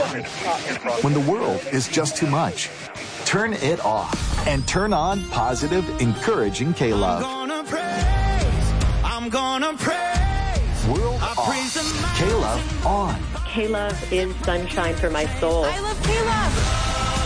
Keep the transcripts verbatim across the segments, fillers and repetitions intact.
When the world is just too much, turn it off and turn on positive, encouraging K-Love. I'm gonna praise, I'm gonna praise. World off, K-Love on. K-Love is sunshine for my soul. I love K-Love.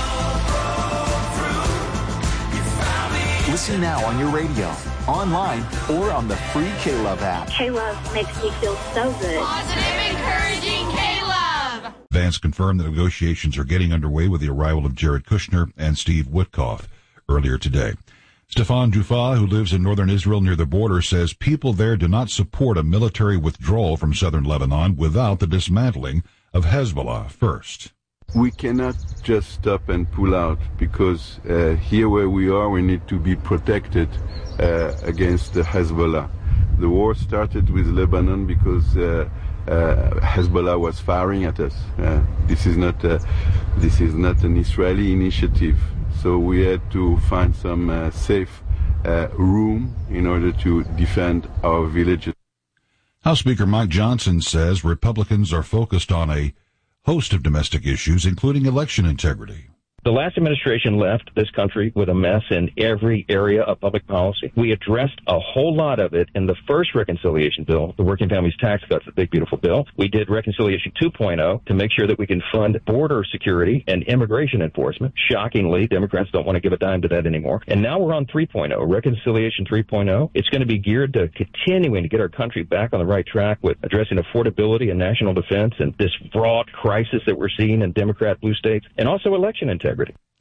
Listen now on your radio, online, or on the free K-Love app. K-Love makes me feel so good. Positive, encouraging K-Love. Vance confirmed that negotiations are getting underway with the arrival of Jared Kushner and Steve Witkoff earlier today. Stefan Jufa, who lives in northern Israel near the border, says people there do not support a military withdrawal from southern Lebanon without the dismantling of Hezbollah first. We cannot just stop and pull out because uh, here where we are, we need to be protected uh, against the Hezbollah. The war started with Lebanon because uh, uh, Hezbollah was firing at us. Uh, this is not uh, this is not an Israeli initiative. So we had to find some uh, safe uh, room in order to defend our villages. House Speaker Mike Johnson says Republicans are focused on a host of domestic issues, including election integrity. The last administration left this country with a mess in every area of public policy. We addressed a whole lot of it in the first reconciliation bill, the Working Families Tax Cuts, the big, beautiful bill. We did Reconciliation two point oh to make sure that we can fund border security and immigration enforcement. Shockingly, Democrats don't want to give a dime to that anymore. And now we're on three point oh, Reconciliation three point oh. It's going to be geared to continuing to get our country back on the right track with addressing affordability and national defense and this broad crisis that we're seeing in Democrat blue states, and also election integrity.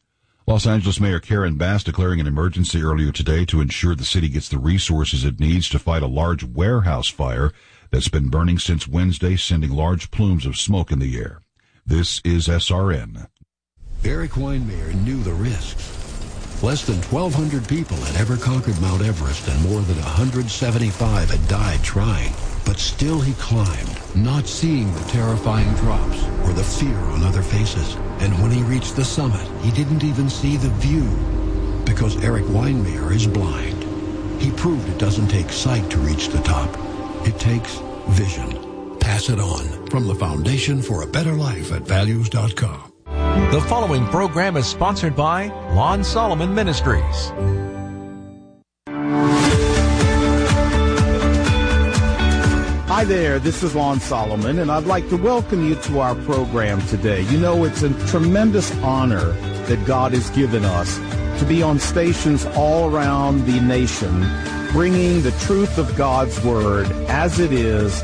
Los Angeles Mayor Karen Bass declaring an emergency earlier today to ensure the city gets the resources it needs to fight a large warehouse fire that's been burning since Wednesday, sending large plumes of smoke in the air. This is S R N. Eric Weinmayer knew the risks. Less than twelve hundred people had ever conquered Mount Everest, and more than one hundred seventy-five had died trying. But still he climbed, not seeing the terrifying drops or the fear on other faces. And when he reached the summit, he didn't even see the view, because Eric Weinmayer is blind. He proved it doesn't take sight to reach the top. It takes vision. Pass it on from the Foundation for a Better Life at values dot com. The following program is sponsored by Lon Solomon Ministries. Hi there, this is Lon Solomon, and I'd like to welcome you to our program today. You know, it's a tremendous honor that God has given us to be on stations all around the nation, bringing the truth of God's Word as it is,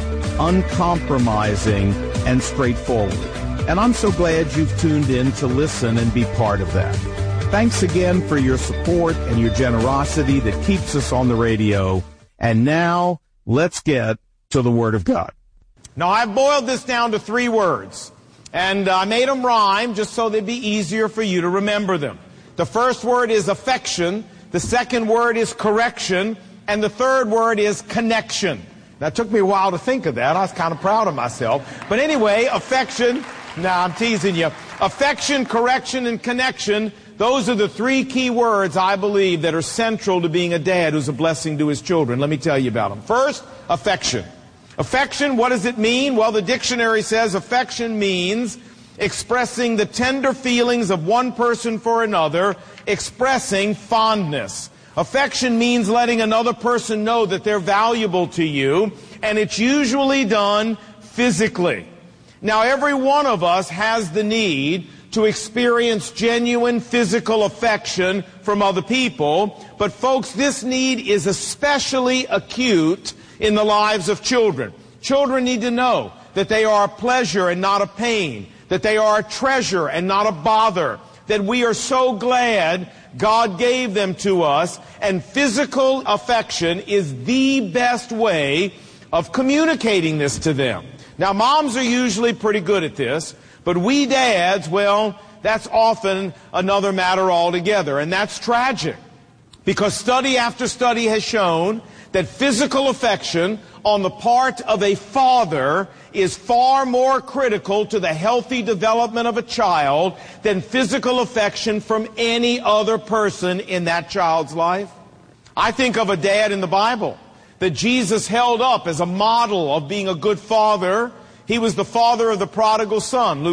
uncompromising and straightforward. And I'm so glad you've tuned in to listen and be part of that. Thanks again for your support and your generosity that keeps us on the radio. And now, let's get to the Word of God. Now, I've boiled this down to three words, and I made them rhyme just so they'd be easier for you to remember them. The first word is affection, the second word is correction, and the third word is connection. That took me a while to think of that. I was kind of proud of myself. But anyway, affection, nah, I'm teasing you. Affection, correction, and connection, those are the three key words, I believe, that are central to being a dad who's a blessing to his children. Let me tell you about them. First, affection. Affection, what does it mean? Well, the dictionary says affection means expressing the tender feelings of one person for another, expressing fondness. Affection means letting another person know that they're valuable to you, and it's usually done physically. Now, every one of us has the need to experience genuine physical affection from other people, but folks, this need is especially acute in the lives of children. Children need to know that they are a pleasure and not a pain, that they are a treasure and not a bother, that we are so glad God gave them to us, and physical affection is the best way of communicating this to them. Now, moms are usually pretty good at this, but we dads, well, that's often another matter altogether, and that's tragic, because study after study has shown that physical affection on the part of a father is far more critical to the healthy development of a child than physical affection from any other person in that child's life. I think of a dad in the Bible that Jesus held up as a model of being a good father. He was the father of the prodigal son. Luke